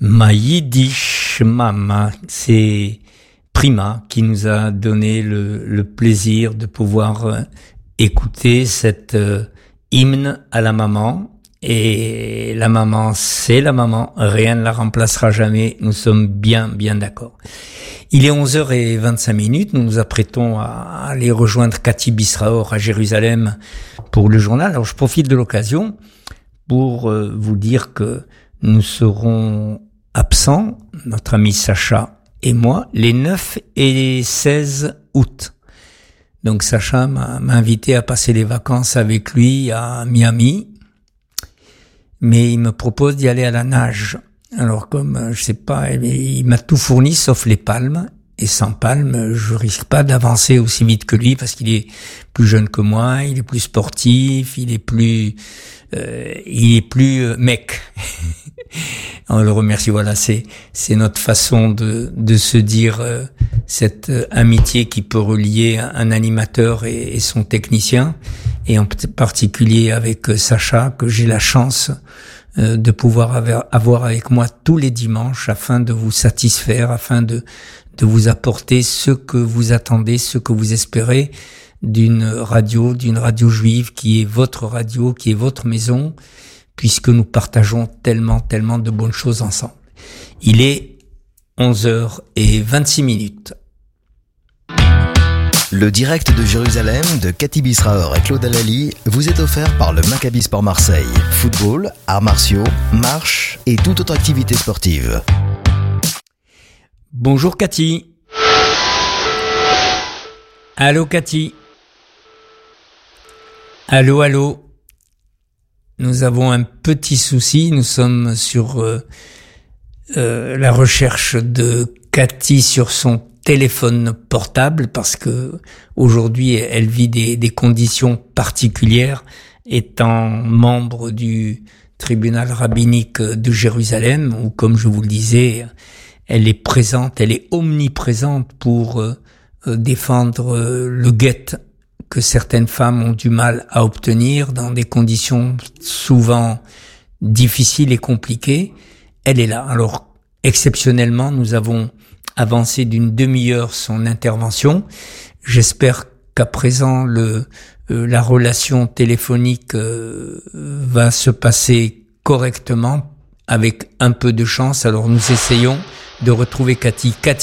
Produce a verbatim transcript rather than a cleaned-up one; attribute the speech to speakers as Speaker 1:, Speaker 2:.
Speaker 1: Ma Yiddish Mama, c'est Prima qui nous a donné le, le plaisir de pouvoir euh, écouter cet euh, hymne à la maman. Et la maman, c'est la maman, rien ne la remplacera jamais, nous sommes bien, bien d'accord. Il est onze heures vingt-cinq minutes, nous nous apprêtons à aller rejoindre Cathy Bisraor à Jérusalem pour le journal. Alors je profite de l'occasion pour euh, vous dire que nous serons absents, notre ami Sacha et moi, les neuf et seize août. Donc Sacha m'a, m'a invité à passer les vacances avec lui à Miami, mais il me propose d'y aller à la nage. Alors comme, je sais pas, il m'a tout fourni sauf les palmes, et sans palmes, je risque pas d'avancer aussi vite que lui parce qu'il est plus jeune que moi, il est plus sportif, il est plus, euh, il est plus euh, mec. On le remercie. Voilà, c'est c'est notre façon de de se dire euh, cette euh, amitié qui peut relier un animateur et, et son technicien, et en particulier avec euh, Sacha que j'ai la chance euh, de pouvoir avoir, avoir avec moi tous les dimanches afin de vous satisfaire, afin de de vous apporter ce que vous attendez, ce que vous espérez d'une radio, d'une radio juive qui est votre radio, qui est votre maison, puisque nous partageons tellement, tellement de bonnes choses ensemble. Il est onze heures vingt-six minutes.
Speaker 2: Le direct de Jérusalem de Cathy Bisraor et Claude Alali vous est offert par le Maccabi Sport Marseille. Football, arts martiaux, marche et toute autre activité sportive.
Speaker 1: Bonjour Cathy. Allô Cathy. Allô, allô. Nous avons un petit souci, nous sommes sur euh, euh, la recherche de Cathy sur son téléphone portable parce que aujourd'hui elle vit des, des conditions particulières étant membre du tribunal rabbinique de Jérusalem où, comme je vous le disais, elle est présente, elle est omniprésente pour euh, défendre euh, le guet que certaines femmes ont du mal à obtenir dans des conditions souvent difficiles et compliquées. Elle est là. Alors, exceptionnellement, nous avons avancé d'une demi-heure son intervention. J'espère qu'à présent, le, euh, la relation téléphonique euh, va se passer correctement avec un peu de chance. Alors, nous essayons de retrouver Cathy. Cathy ?